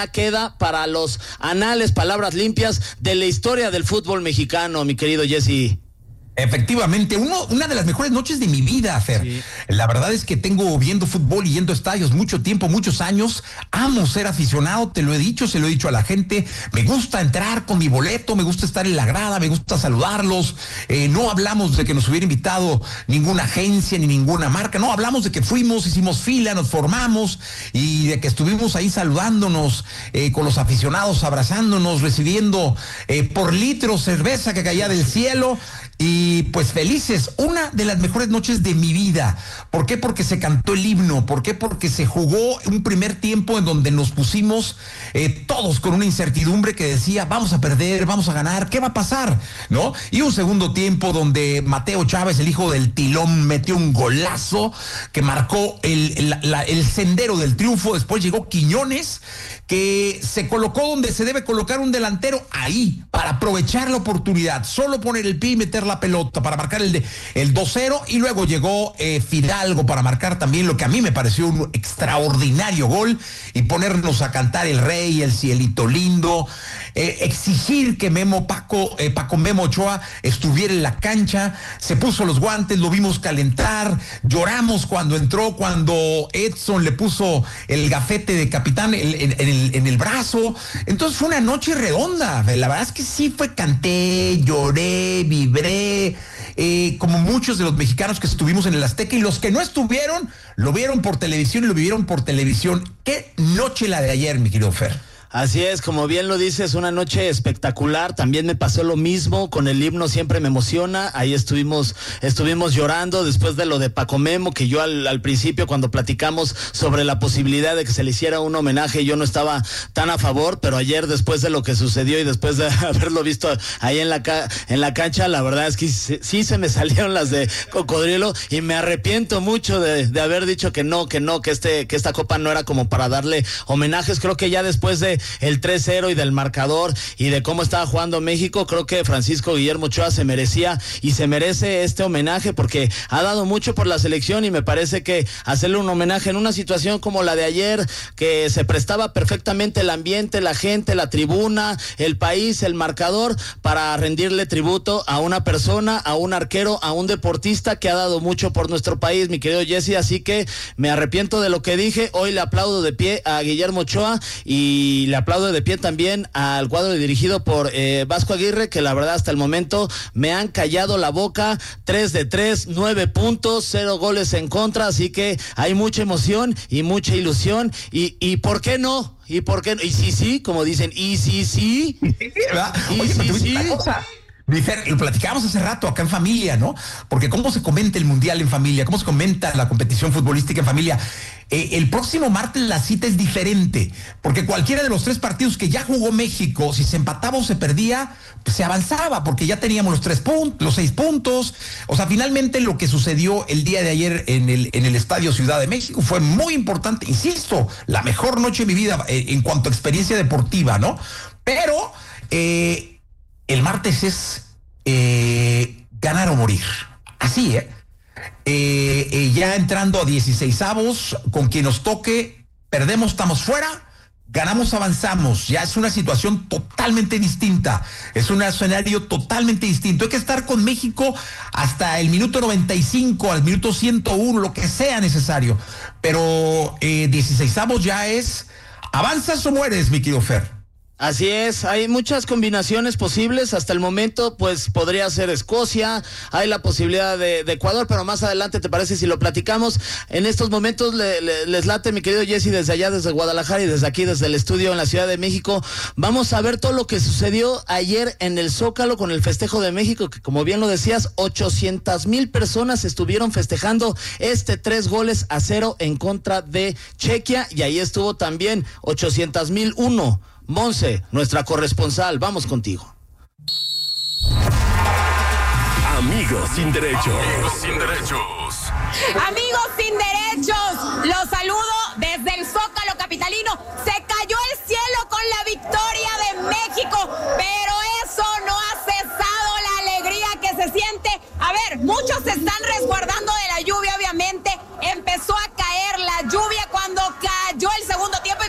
queda para los anales, palabras limpias de la historia del fútbol mexicano, mi querido Jesse. Efectivamente, una de las mejores noches de mi vida, Fer. Sí. La verdad es que tengo viendo fútbol y yendo a estadios mucho tiempo, muchos años. Amo ser aficionado, te lo he dicho, se lo he dicho a la gente. Me gusta entrar con mi boleto, me gusta estar en la grada, me gusta saludarlos. No hablamos de que nos hubiera invitado ninguna agencia ni ninguna marca. No, hablamos de que fuimos, hicimos fila, nos formamos y de que estuvimos ahí saludándonos con los aficionados, abrazándonos, recibiendo por litro cerveza que caía del cielo. Y pues felices, una de las mejores noches de mi vida. ¿Por qué? Porque se cantó el himno. ¿Por qué? Porque se jugó un primer tiempo en donde nos pusimos todos con una incertidumbre que decía, vamos a perder, vamos a ganar, ¿qué va a pasar? ¿No? Y un segundo tiempo donde Mateo Chávez, el hijo del Tilón, metió un golazo que marcó el sendero del triunfo. Después llegó Quiñones, que se colocó donde se debe colocar un delantero, ahí, para aprovechar la oportunidad, solo poner el pie y meter la pelota para marcar el 2-0, y luego llegó Fidalgo para marcar también lo que a mí me pareció un extraordinario gol y ponernos a cantar el Rey, el Cielito Lindo, exigir que Paco Memo Ochoa estuviera en la cancha. Se puso los guantes, lo vimos calentar, lloramos cuando entró, cuando Edson le puso el gafete de capitán en el brazo. Entonces fue una noche redonda. La verdad es que sí canté, lloré, vibré, como muchos de los mexicanos que estuvimos en el Azteca, y los que no estuvieron lo vieron por televisión y lo vivieron por televisión. Qué noche la de ayer, mi querido Fer. Así es, como bien lo dices, una noche espectacular. También me pasó lo mismo con el himno, siempre me emociona. Ahí estuvimos llorando después de lo de Paco Memo, que yo al principio, cuando platicamos sobre la posibilidad de que se le hiciera un homenaje, yo no estaba tan a favor, pero ayer, después de lo que sucedió y después de haberlo visto ahí en la cancha, la verdad es que sí se me salieron las de cocodrilo, y me arrepiento mucho de haber dicho que esta copa no era como para darle homenajes. Creo que ya después de el 3-0 y del marcador y de cómo estaba jugando México, creo que Francisco Guillermo Ochoa se merece este homenaje, porque ha dado mucho por la selección, y me parece que hacerle un homenaje en una situación como la de ayer, que se prestaba perfectamente el ambiente, la gente, la tribuna, el país, el marcador, para rendirle tributo a una persona, a un arquero, a un deportista que ha dado mucho por nuestro país, mi querido Jesse. Así que me arrepiento de lo que dije. Hoy le aplaudo de pie a Guillermo Ochoa, y le aplaudo de pie también al cuadro dirigido por Vasco Aguirre, que la verdad hasta el momento me han callado la boca. 3 de 3, 9 puntos, 0 goles en contra, así que hay mucha emoción y mucha ilusión, y ¿por qué no? ¿Y por qué no? Y sí, como dicen, y sí. Oye, sí, sí. Lo platicábamos hace rato acá en familia, ¿no? Porque cómo se comenta el mundial en familia, cómo se comenta la competición futbolística en familia. El próximo martes la cita es diferente, porque cualquiera de los 3 partidos que ya jugó México, si se empataba o se perdía, pues se avanzaba, porque ya teníamos los 6 puntos. O sea, finalmente lo que sucedió el día de ayer en el Estadio Ciudad de México fue muy importante. Insisto, la mejor noche de mi vida en cuanto a experiencia deportiva, ¿no? Pero el martes es ganar o morir. Así, ya entrando a 16avos, con quien nos toque, perdemos, estamos fuera, ganamos, avanzamos. Ya es una situación totalmente distinta, es un escenario totalmente distinto. Hay que estar con México hasta el minuto 95, al minuto 101, lo que sea necesario. Pero 16avos ya es avanzas o mueres, mi querido Fer. Así es, hay muchas combinaciones posibles. Hasta el momento, pues podría ser Escocia, hay la posibilidad de Ecuador, pero más adelante, ¿te parece si lo platicamos? En estos momentos les late, mi querido Jesse, desde allá, desde Guadalajara, y desde aquí, desde el estudio en la Ciudad de México. Vamos a ver todo lo que sucedió ayer en el Zócalo con el festejo de México, que como bien lo decías, 800,000 personas estuvieron festejando 3-0 en contra de Chequia, y ahí estuvo también 800,001. Monse, nuestra corresponsal, vamos contigo. Amigos sin derechos. Amigos sin derechos. Amigos sin derechos, los saludo desde el Zócalo capitalino.